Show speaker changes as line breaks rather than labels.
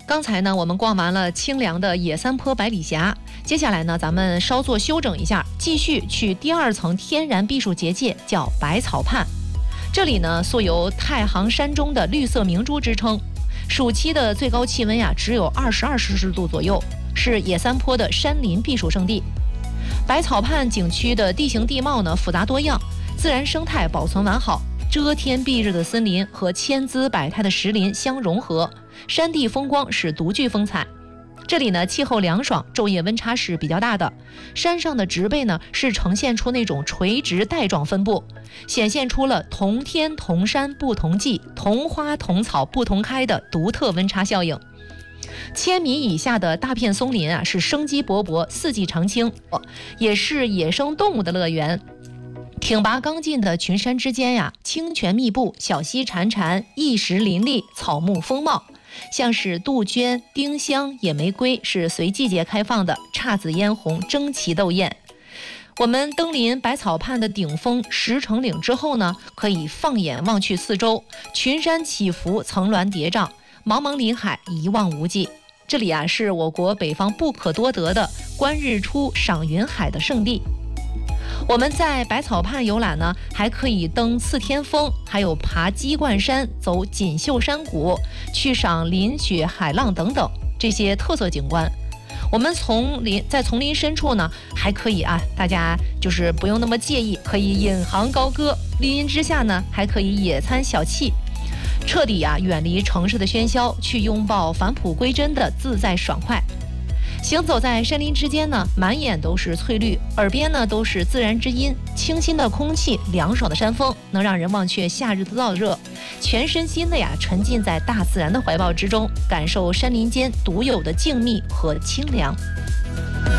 刚才呢，我们逛完了清凉的野三坡百里峡，接下来呢，咱们稍作休整一下，继续去第二层天然避暑结界，叫百草畔。这里呢，素有太行山中的绿色明珠之称。暑期的最高气温呀，只有22摄氏度左右，是野三坡的山林避暑胜地。百草畔景区的地形地貌呢，复杂多样，自然生态保存完好，遮天蔽日的森林和千姿百态的石林相融合，山地风光是独具风采。这里呢，气候凉爽，昼夜温差是比较大的。山上的植被呢，是呈现出那种垂直带状分布，显现出了同天同山不同季，同花同草不同开的独特温差效应。1000米以下的大片松林啊，是生机勃勃，四季常青，也是野生动物的乐园。挺拔刚劲的群山之间呀，清泉密布，小溪潺潺，异石林立，草木丰茂。像是杜鹃、丁香、野玫瑰是随季节开放的，姹紫嫣红，争奇斗艳。我们登临百草畔的顶峰石城岭之后呢，可以放眼望去四周，群山起伏，层峦叠嶂，茫茫林海一望无际。这里啊，是我国北方不可多得的观日出、赏云海的圣地。我们在百草畔游览呢，还可以登次天峰，还有爬鸡冠山、走锦绣山谷，去赏林雪、海浪等等这些特色景观。我们在丛林深处呢，还可以大家就是不用那么介意，可以引吭高歌；绿荫之下呢，还可以野餐小憩，彻底远离城市的喧嚣，去拥抱返璞归真的自在爽快。行走在山林之间呢，满眼都是翠绿，耳边呢都是自然之音，清新的空气，凉爽的山风，能让人忘却夏日的燥热，全身心的沉浸在大自然的怀抱之中，感受山林间独有的静谧和清凉。